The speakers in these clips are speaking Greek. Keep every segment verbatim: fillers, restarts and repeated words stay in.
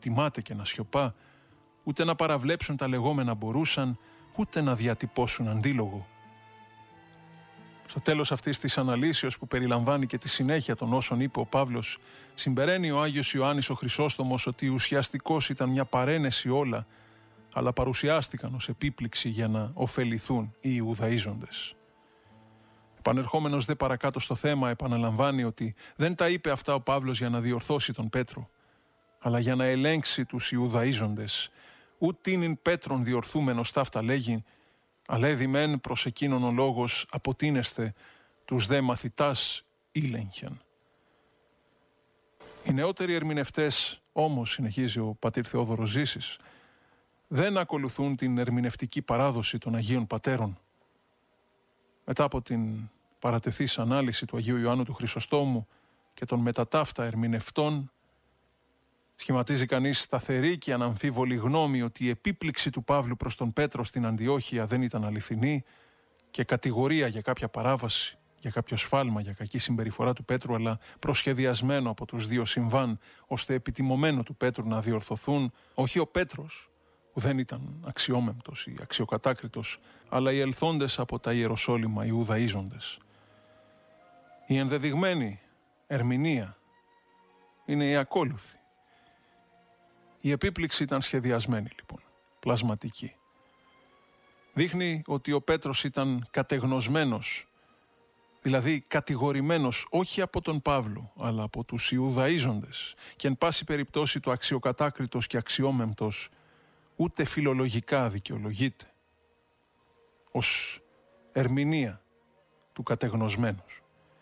τιμάται και να σιωπά, ούτε να παραβλέψουν τα λεγόμενα μπορούσαν, ούτε να διατυπώσουν αντίλογο. Στο τέλος αυτής της αναλύσεως, που περιλαμβάνει και τη συνέχεια των όσων είπε ο Παύλος, συμπεραίνει ο Άγιος Ιωάννης ο Χρυσόστομος ότι ουσιαστικώς ήταν μια παρένεση όλα, αλλά παρουσιάστηκαν ως επίπληξη για να ωφεληθούν οι Ιουδαΐζοντες. Επανερχόμενος δε παρακάτω στο θέμα, επαναλαμβάνει ότι δεν τα είπε αυτά ο Παύλος για να διορθώσει τον Πέτρο, αλλά για να ελέγξει τους Ιουδαΐζοντες. Ούτι είναι Πέτρον διορθούμενος ταύτα λέγει, αλλά εδημέν προς εκείνον ο λόγος αποτείνεστε τους δε μαθητάς ήλεγχεν. Οι νεότεροι ερμηνευτές όμως, συνεχίζει ο πατήρ Θεόδωρος Ζήσης, δεν ακολουθούν την ερμηνευτική παράδοση των Αγίων Πατέρων. Μετά από την παρατεθής ανάλυση του Αγίου Ιωάννου του Χρυσοστόμου και των μετατάφτα ερμηνευτών, σχηματίζει κανείς σταθερή και αναμφίβολη γνώμη ότι η επίπληξη του Παύλου προς τον Πέτρο στην Αντιόχεια δεν ήταν αληθινή και κατηγορία για κάποια παράβαση, για κάποιο σφάλμα, για κακή συμπεριφορά του Πέτρου, αλλά προσχεδιασμένο από τους δύο συμβάν, ώστε επιτιμωμένο του Πέτρου να διορθωθούν όχι ο Πέτρος, που δεν ήταν αξιόμεμπτος ή αξιοκατάκριτος, αλλά οι ελθόντες από τα Ιεροσόλυμα Ιουδαΐζοντες. Η ενδεδειγμένη ερμηνεία είναι η ακόλουθη. Η επίπληξη ήταν σχεδιασμένη λοιπόν, πλασματική. Δείχνει ότι ο Πέτρος ήταν κατεγνωσμένος, δηλαδή κατηγορημένος όχι από τον Παύλο, αλλά από τους Ιουδαΐζοντες, και εν πάση περιπτώσει το αξιοκατάκριτος και αξιόμεμπτος ούτε φιλολογικά δικαιολογείται ως ερμηνεία του κατεγνωσμένος.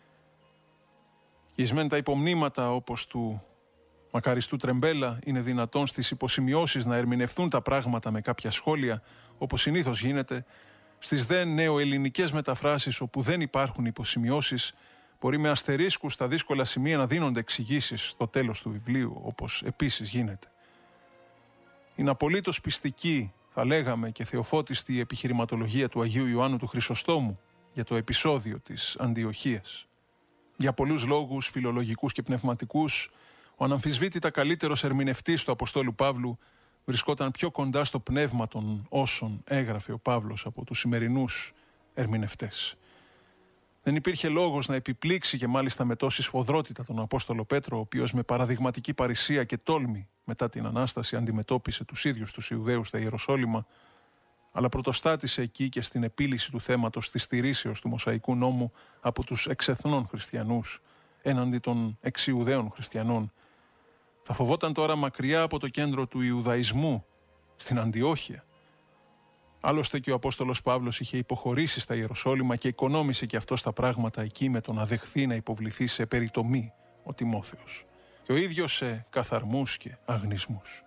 Εις τα υπομνήματα όπως του μακαριστού Τρεμπέλα είναι δυνατόν στις υποσημειώσεις να ερμηνευτούν τα πράγματα με κάποια σχόλια, όπως συνήθως γίνεται. Στις δε νεοελληνικές μεταφράσεις όπου δεν υπάρχουν υποσημειώσεις, μπορεί με αστερίσκους στα δύσκολα σημεία να δίνονται εξηγήσεις στο τέλος του βιβλίου, όπως επίσης γίνεται. Είναι απολύτως πιστική, θα λέγαμε, και θεοφώτιστη η επιχειρηματολογία του Αγίου Ιωάννου του Χρυσοστόμου για το επεισόδιο της Αντιοχίας. Για πολλούς λόγους φιλολογικούς και πνευματικούς, ο αναμφισβήτητα καλύτερος ερμηνευτής του Αποστόλου Παύλου βρισκόταν πιο κοντά στο πνεύμα των όσων έγραφε ο Παύλος από τους σημερινούς ερμηνευτές. Δεν υπήρχε λόγος να επιπλήξει, και μάλιστα με τόση σφοδρότητα, τον Απόστολο Πέτρο, ο οποίος με παραδειγματική παρησία και τόλμη μετά την Ανάσταση αντιμετώπισε τους ίδιους τους Ιουδαίους στα Ιεροσόλυμα, αλλά πρωτοστάτησε εκεί και στην επίλυση του θέματος της στηρίσεως του Μωσαϊκού νόμου από τους εξεθνών χριστιανούς έναντι των εξιουδαίων χριστιανών. Θα φοβόταν τώρα μακριά από το κέντρο του Ιουδαϊσμού, στην Αντιόχεια. Άλλωστε και ο Απόστολος Παύλος είχε υποχωρήσει στα Ιεροσόλυμα και οικονόμησε και αυτό τα πράγματα εκεί με το να δεχθεί να υποβληθεί σε περιτομή ο Τιμόθεος. Και ο ίδιος σε καθαρμούς και αγνισμούς.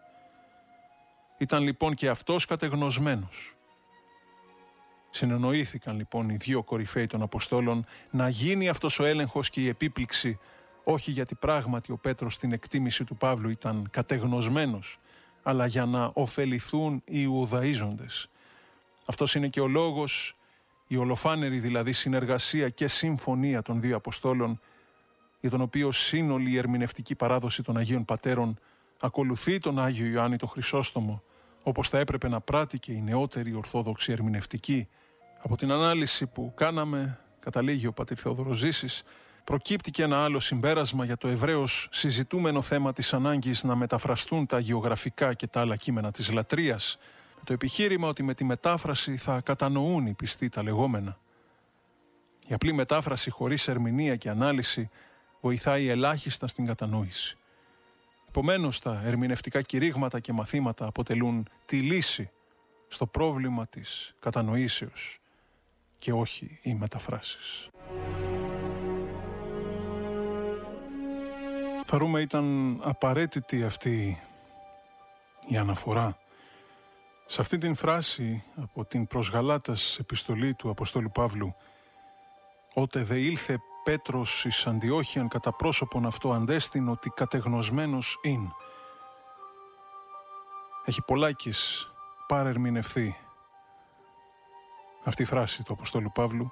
Ήταν λοιπόν και αυτός κατεγνωσμένος. Συνεννοήθηκαν λοιπόν οι δύο κορυφαίοι των Αποστόλων να γίνει αυτός ο έλεγχος και η επίπληξη, όχι γιατί πράγματι ο Πέτρος στην εκτίμηση του Παύλου ήταν κατεγνωσμένος, αλλά για να ωφεληθούν οι Ιουδαΐζοντες. Αυτός είναι και ο λόγος, η ολοφάνερη δηλαδή συνεργασία και συμφωνία των δύο Αποστόλων, για τον οποίο σύνολη η ερμηνευτική παράδοση των Αγίων Πατέρων ακολουθεί τον Άγιο Ιωάννη το Χρυσόστομο, όπως θα έπρεπε να πράττει και η νεότερη ορθόδοξη ερμηνευτική. Από την ανάλυση που κάναμε, καταλήγει ο πατήρ Θεόδωρος Ζήσης, προκύπτει και ένα άλλο συμπέρασμα για το ευρέως συζητούμενο θέμα της ανάγκης να μεταφραστούν τα αγιογραφικά και τα άλλα κείμενα της λατρείας, με το επιχείρημα ότι με τη μετάφραση θα κατανοούν οι πιστοί τα λεγόμενα. Η απλή μετάφραση χωρίς ερμηνεία και ανάλυση βοηθάει ελάχιστα στην κατανόηση. Επομένως, τα ερμηνευτικά κηρύγματα και μαθήματα αποτελούν τη λύση στο πρόβλημα της κατανοήσεως και όχι οι μεταφράσεις. Θεωρούμε ήταν απαραίτητη αυτή η αναφορά σε αυτή την φράση από την προς Γαλάτας επιστολή του Αποστόλου Παύλου, «Ότε δε ήλθε Πέτρος εις Αντιόχειαν κατά πρόσωπον αυτό αντέστην ότι κατεγνωσμένος ειν». Έχει πολλάκις παρερμηνευθεί αυτή η φράση του Αποστόλου Παύλου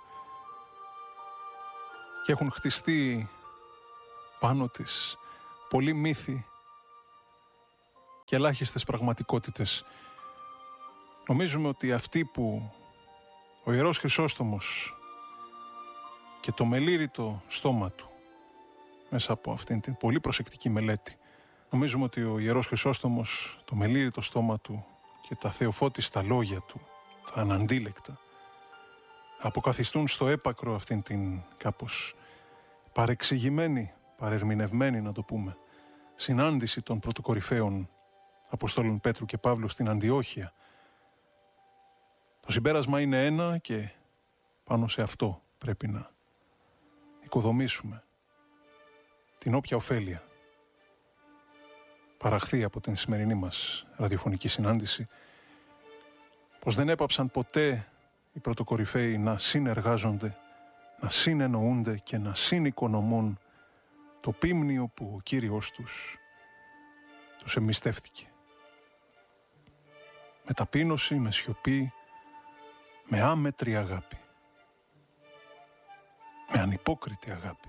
και έχουν χτιστεί πάνω της πολλοί μύθοι, και ελάχιστες πραγματικότητες. Νομίζουμε ότι αυτοί που ο Ιερός Χρυσόστομος και το μελήρητο στόμα του, μέσα από αυτήν την πολύ προσεκτική μελέτη, νομίζουμε ότι ο Ιερός Χρυσόστομος, το μελήρητο στόμα του και τα θεοφώτιστα λόγια του, τα αναντίλεκτα, αποκαθιστούν στο έπακρο αυτήν την κάπως παρεξηγημένη, παρερμηνευμένη να το πούμε, συνάντηση των πρωτοκορυφαίων Αποστόλων Πέτρου και Παύλου στην Αντιόχεια. Το συμπέρασμα είναι ένα και πάνω σε αυτό πρέπει να οικοδομήσουμε την όποια ωφέλεια παραχθεί από την σημερινή μας ραδιοφωνική συνάντηση, πως δεν έπαψαν ποτέ οι πρωτοκορυφαίοι να συνεργάζονται, να συνεννοούνται και να συνοικονομούν το πίμνιο που ο Κύριος τους τους εμπιστεύτηκε. Με ταπείνωση, με σιωπή, με άμετρη αγάπη, με ανυπόκριτη αγάπη.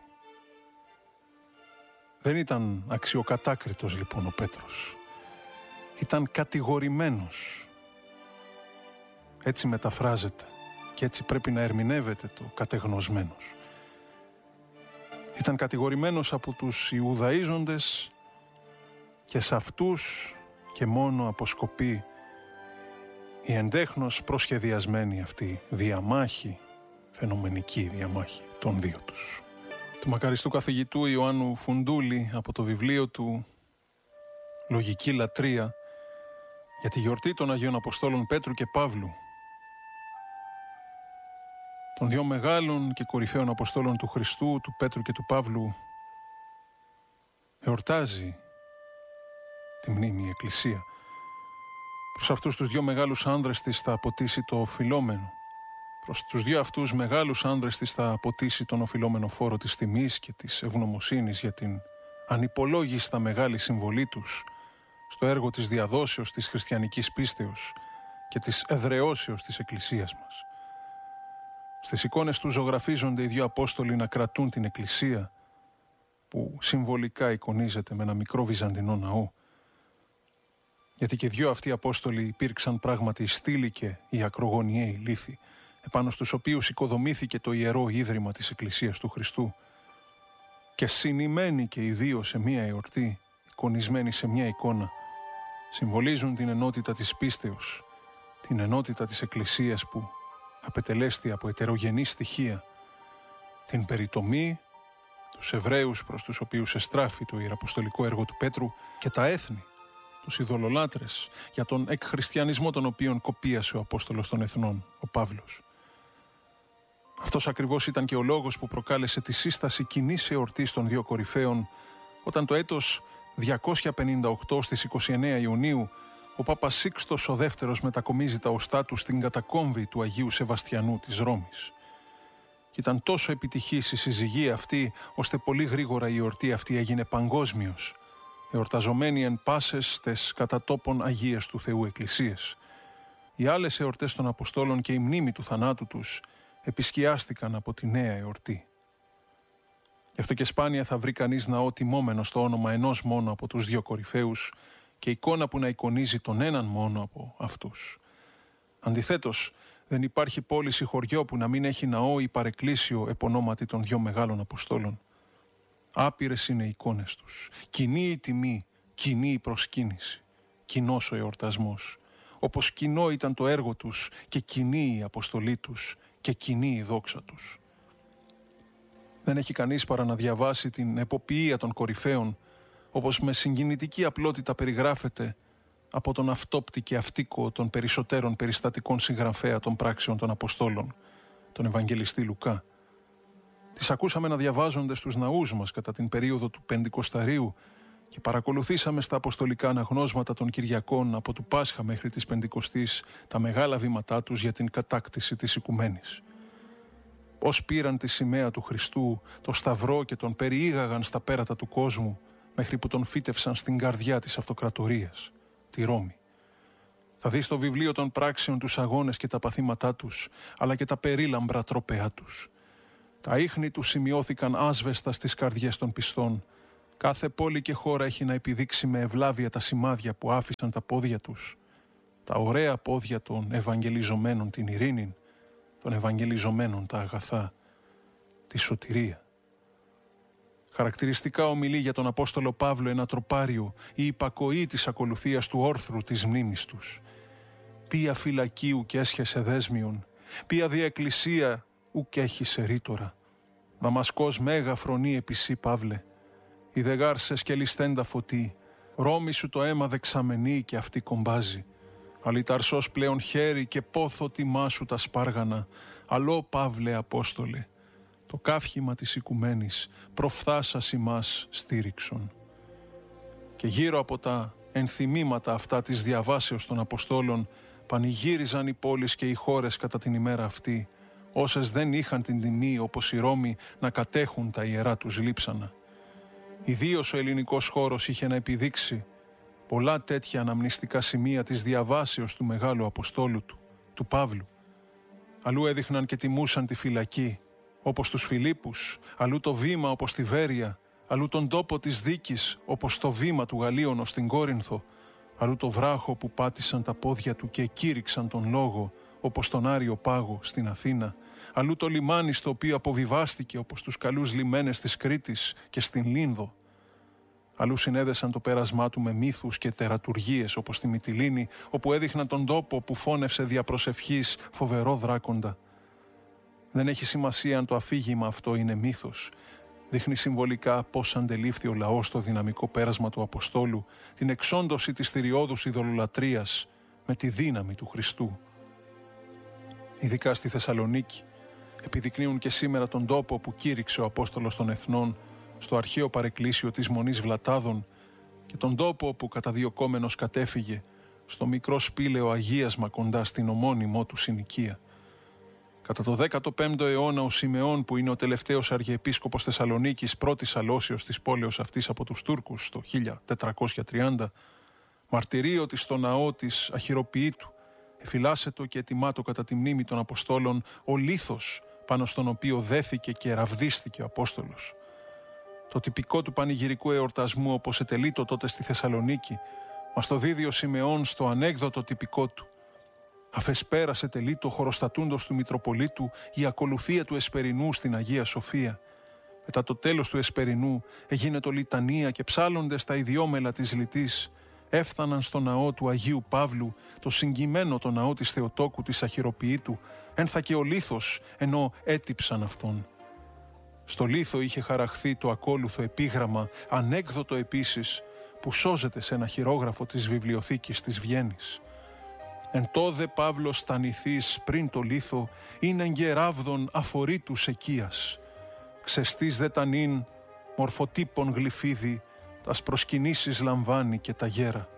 Δεν ήταν αξιοκατάκριτος λοιπόν ο Πέτρος. Ήταν κατηγορημένος. Έτσι μεταφράζεται και έτσι πρέπει να ερμηνεύεται το κατεγνωσμένος. Ήταν κατηγορημένος από τους Ιουδαΐζοντες και σε αυτούς και μόνο αποσκοπεί η εντέχνος προσχεδιασμένη αυτή διαμάχη, φαινομενική διαμάχη των δύο τους. Του μακαριστού καθηγητού Ιωάννου Φουντούλη από το βιβλίο του «Λογική λατρεία» για τη γιορτή των Αγίων Αποστόλων Πέτρου και Παύλου, των δύο μεγάλων και κορυφαίων Αποστόλων του Χριστού, του Πέτρου και του Παύλου, εορτάζει τη μνήμη η Εκκλησία. Προς αυτούς τους δύο μεγάλους άνδρες της θα αποτίσει το οφειλόμενο. Προς τους δύο αυτούς μεγάλους άνδρες της θα αποτίσει τον οφειλόμενο φόρο της τιμής και της ευγνωμοσύνης για την ανυπολόγιστα μεγάλη συμβολή τους στο έργο της διαδόσεως της χριστιανικής πίστεως και της εδραιώσεως της Εκκλησίας μας. Στις εικόνες του ζωγραφίζονται οι δύο Απόστολοι να κρατούν την Εκκλησία που συμβολικά εικονίζεται με ένα μικρό βυζαντινό ναό. Γιατί και δύο αυτοί οι Απόστολοι υπήρξαν πράγματι οι στήλοι και οι ακρογωνιαίοι λίθοι, επάνω στους οποίους οικοδομήθηκε το ιερό ίδρυμα της Εκκλησίας του Χριστού, και συνημένοι και οι δύο σε μία εορτή, εικονισμένοι σε μία εικόνα, συμβολίζουν την ενότητα της πίστεως, την ενότητα της Εκκλησίας που απετελέστη από ετερογενή στοιχεία, την περιτομή, τους Εβραίους προς τους οποίους εστράφει το ιεραποστολικό έργο του Πέτρου και τα έθνη, τους ειδωλολάτρες, για τον εκχριστιανισμό τον οποίον κοπίασε ο Απόστολος των Εθνών, ο Παύλος. Αυτός ακριβώς ήταν και ο λόγος που προκάλεσε τη σύσταση κοινής εορτής των δύο κορυφαίων, όταν το έτος διακόσια πενήντα οκτώ στις είκοσι εννέα Ιουνίου ο Πάπας Σίξτος ο Δεύτερος μετακομίζει τα οστά του στην κατακόμβη του Αγίου Σεβαστιανού της Ρώμης. Και ήταν τόσο επιτυχής η συζυγή αυτή, ώστε πολύ γρήγορα η εορτή αυτή έγινε παγκόσμιος, εορταζομένη εν πάσες τες κατά τόπον Αγίες του Θεού Εκκλησίες. Οι άλλες εορτές των Αποστόλων και η μνήμη του θανάτου τους επισκιάστηκαν από τη νέα εορτή. Γι' αυτό και σπάνια θα βρει κανείς ναό τιμόμενο στο όνομα ενός μόνο από τους δύο κορυφαίους και εικόνα που να εικονίζει τον έναν μόνο από αυτούς. Αντιθέτως, δεν υπάρχει πόλης ή χωριό που να μην έχει ναό ή παρεκκλήσιο επωνόματι των δύο μεγάλων Αποστόλων. Άπειρες είναι οι εικόνες τους. Κοινή η τιμή, κοινή η προσκύνηση, κοινός ο εορτασμός. Όπως κοινό ήταν το έργο τους και κοινή η αποστολή τους και κοινή η δόξα τους. Δεν έχει κανείς παρά να διαβάσει την εποποιία των κορυφαίων, όπως με συγκινητική απλότητα περιγράφεται από τον αυτόπτη και αυτίκο των περισσότερων περιστατικών συγγραφέα των πράξεων των Αποστόλων, τον Ευαγγελιστή Λουκά. Τις ακούσαμε να διαβάζονται στους ναούς μας κατά την περίοδο του Πεντηκοσταρίου και παρακολουθήσαμε στα αποστολικά αναγνώσματα των Κυριακών από του Πάσχα μέχρι της Πεντηκοστής τα μεγάλα βήματά τους για την κατάκτηση της οικουμένης. Πώς πήραν τη σημαία του Χριστού, το σταυρό και τον περιήγαγαν στα πέρατα του κόσμου μέχρι που τον φύτευσαν στην καρδιά της αυτοκρατορίας, τη Ρώμη. Θα δεις στο βιβλίο των πράξεων τους αγώνες και τα παθήματά τους, αλλά και τα περίλαμπρα τρόπεά τους. Τα ίχνη τους σημειώθηκαν άσβεστα στις καρδιές των πιστών Κάθε πόλη και χώρα έχει να επιδείξει με ευλάβεια τα σημάδια που άφησαν τα πόδια τους, τα ωραία πόδια των ευαγγελιζομένων την ειρήνη, των ευαγγελιζομένων τα αγαθά, τη σωτηρία. Χαρακτηριστικά ομιλεί για τον Απόστολο Παύλο ένα τροπάριο, η υπακοή της ακολουθίας του όρθρου της μνήμης τους. Ποια φυλακίου και έσχεσε δέσμιον, ποια διαεκκλησία ουκ έχει σε ρήτορα. Δαμασκός μέγα φρονεί επισή Παύλε, η δεγάρσες και ληστέντα φωτί, Ρώμη σου το αίμα δεξαμενεί και αυτή κομπάζει. Αλιταρσός πλέον χέρι και πόθο τιμά σου τα σπάργανα, αλλό Παύλε Απόστολε, το καύχημα της οικουμένης προφθάσας ημάς στήριξον. Και γύρω από τα ενθυμήματα αυτά της διαβάσεως των Αποστόλων πανηγύριζαν οι πόλεις και οι χώρες κατά την ημέρα αυτή, όσες δεν είχαν την τιμή όπως οι Ρώμοι να κατέχουν τα ιερά τους λείψανα. Ιδίως ο ελληνικός χώρος είχε να επιδείξει πολλά τέτοια αναμνηστικά σημεία της διαβάσεως του Μεγάλου Αποστόλου του, του Παύλου. Αλλού έδειχναν και τιμούσαν τη φυλακή, όπως τους Φιλίππους, αλλού το βήμα όπως τη Βέρεια, αλλού τον τόπο της δίκης όπως το βήμα του Γαλίωνο στην Κόρινθο, αλλού το βράχο που πάτησαν τα πόδια του και κήρυξαν τον λόγο όπως τον Άριο Πάγο στην Αθήνα, αλλού το λιμάνι στο οποίο αποβιβάστηκε όπως τους καλούς λιμένες της Κρήτης και στην Λίνδο. Αλλού συνέδεσαν το πέρασμά του με μύθους και τερατουργίες όπως στη Μυτιλήνη, όπου έδειχναν τον τόπο που φώνευσε δια προσευχής φοβερό δράκοντα. Δεν έχει σημασία αν το αφήγημα αυτό είναι μύθος. Δείχνει συμβολικά πώς αντελήφθη ο λαός το δυναμικό πέρασμα του Αποστόλου, την εξόντωση της θηριώδους ειδωλολατρίας με τη δύναμη του Χριστού. Ειδικά στη Θεσσαλονίκη επιδεικνύουν και σήμερα τον τόπο που κήρυξε ο Απόστολος των Εθνών στο αρχαίο παρεκκλήσιο της Μονής Βλατάδων και τον τόπο που καταδιωκόμενος κατέφυγε στο μικρό σπήλαιο αγίασμα κοντά στην ομώνυμό του συνοικία. Κατά το δέκατο πέμπτο αιώνα ο Σιμεών, που είναι ο τελευταίος αρχιεπίσκοπος Θεσσαλονίκης, πρώτης αλώσεως της πόλεως αυτής από τους Τούρκους το χίλια τετρακόσια τριάντα, μαρτυρεί ότι στο ναό της Αχυροποιήτου εφυλάσσετο και ετοιμάτο κατά τη μνήμη των Αποστόλων ο λίθος πάνω στον οποίο δέθηκε και ραβδίστηκε ο Απόστολος. Το τυπικό του πανηγυρικού εορτασμού όπως ετελείτο τότε στη Θεσσαλονίκη μας το δίδει ο Σιμεών στο ανέκδοτο τυπικό του. Αφεσπέρασε τελείτο χωροστατούντος του Μητροπολίτου η ακολουθία του Εσπερινού στην Αγία Σοφία. Μετά το τέλος του Εσπερινού έγινε το λιτανία και ψάλλοντες τα ιδιόμελα της λιτής έφταναν στο ναό του Αγίου Παύλου, το συγκειμένο το ναό της Θεοτόκου της Αχυροποιήτου, ένθα και ο λίθος ενώ έτυψαν αυτόν. Στο λίθο είχε χαραχθεί το ακόλουθο επίγραμμα, ανέκδοτο επίσης, που σώζεται σε ένα χειρόγραφο της βιβλιοθήκης της Βιέννης. «Εν τόδε Παύλος στανηθής πριν το λίθο, είναι εγκεράβδον αφορήτους εκείας. Ξεστής δε τανήν, μορφοτύπων γλυφίδι, τας προσκυνήσεις λαμβάνει και τα γέρα».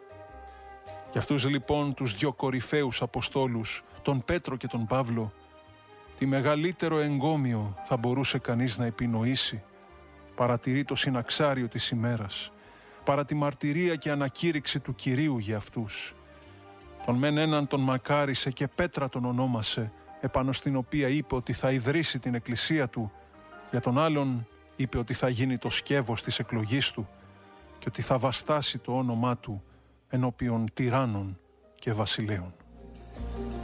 Για αυτούς λοιπόν τους δυο κορυφαίους Αποστόλους, τον Πέτρο και τον Παύλο, τι μεγαλύτερο εγκόμιο θα μπορούσε κανείς να επινοήσει, παρατηρεί το συναξάριο της ημέρας, παρά τη μαρτυρία και ανακήρυξη του Κυρίου για αυτούς. Τον μεν έναν τον μακάρισε και Πέτρα τον ονόμασε, επάνω στην οποία είπε ότι θα ιδρύσει την εκκλησία του, για τον άλλον είπε ότι θα γίνει το σκεύος της εκλογής του και ότι θα βαστάσει το όνομά του ενώπιον τυράννων και βασιλέων.